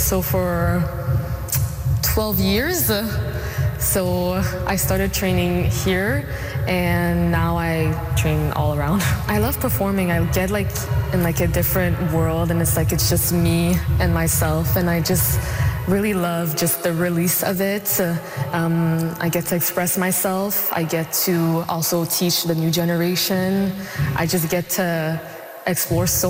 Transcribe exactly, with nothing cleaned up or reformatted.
So for twelve years, so I started training here, and now I train all around. I love performing. I get like in like a different world, and it's like it's just me and myself, and I just really love just the release of it. Um, I get to express myself. I get to also teach the new generation. I just get to explore so